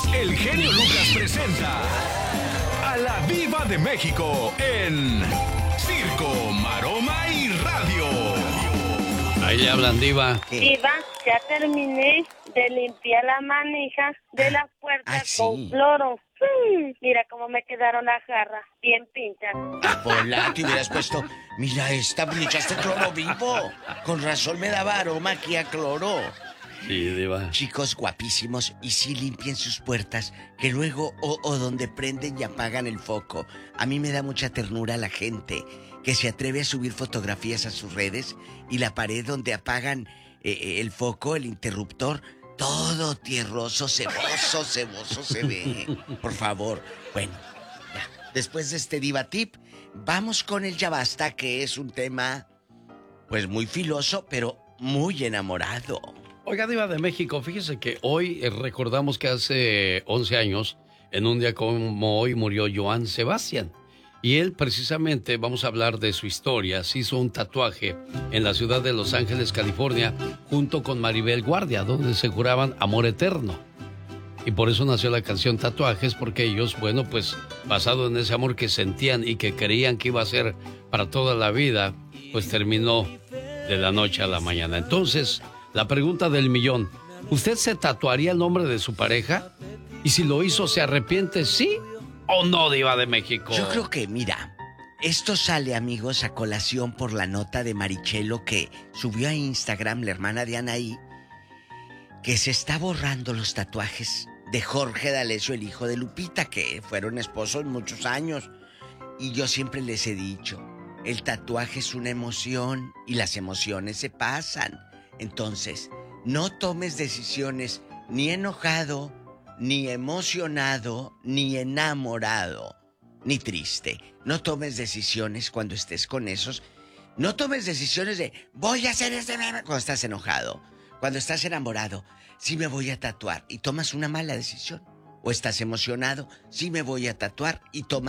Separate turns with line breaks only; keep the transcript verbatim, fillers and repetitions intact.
el genio Lucas presenta a la Diva de México en Circo, Maroma y Radio.
Ahí le hablan, Diva.
Diva, ya terminé de limpiar la manija de las puertas
Ay, sí.
con cloro. Mm, mira cómo me quedaron las jarras, bien pinchas.
Ah, Pola, te hubieras puesto. Mira esta, le echaste cloro vivo. Con razón me daba aroma aquí a cloro.
Sí, Diva.
Chicos guapísimos, y sí limpien sus puertas, que luego, o, o donde prenden y apagan el foco. A mí me da mucha ternura la gente que se atreve a subir fotografías a sus redes y la pared donde apagan eh, el foco, el interruptor, todo tierroso, ceboso, ceboso se ve. Por favor. Bueno, ya. Después de este Diva Tip, vamos con el Ya Basta, que es un tema, pues muy filoso, pero muy enamorado.
Oiga, Diva de México, fíjese que hoy eh, recordamos que hace once años, en un día como hoy, murió Johann Sebastian. Y él, precisamente, vamos a hablar de su historia. Se hizo un tatuaje en la ciudad de Los Ángeles, California, junto con Maribel Guardia, donde se juraban amor eterno. Y por eso nació la canción Tatuajes, porque ellos, bueno, pues, basado en ese amor que sentían y que creían que iba a ser para toda la vida, pues terminó de la noche a la mañana. Entonces, la pregunta del millón: ¿usted se tatuaría el nombre de su pareja? Y si lo hizo, ¿se arrepiente, sí o no, Diva de México?
Yo creo que, mira, esto sale, amigos, a colación por la nota de Marichelo que subió a Instagram, la hermana de Anaí, que se está borrando los tatuajes de Jorge D'Alessio, el hijo de Lupita, que fueron esposos muchos años. Y yo siempre les he dicho, el tatuaje es una emoción y las emociones se pasan. Entonces, no tomes decisiones ni enojado, ni emocionado, ni enamorado, ni triste. No tomes decisiones cuando estés con esos. No tomes decisiones de voy a hacer este meme cuando estás enojado. Cuando estás enamorado, sí me voy a tatuar, y tomas una mala decisión. O estás emocionado, sí me voy a tatuar, y tomas